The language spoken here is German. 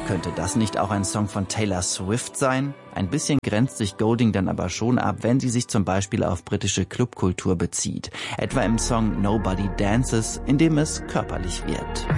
Könnte das nicht auch ein Song von Taylor Swift sein? Ein bisschen grenzt sich Golding dann aber schon ab, wenn sie sich zum Beispiel auf britische Clubkultur bezieht. Etwa im Song Nobody Dances, in dem es körperlich wird.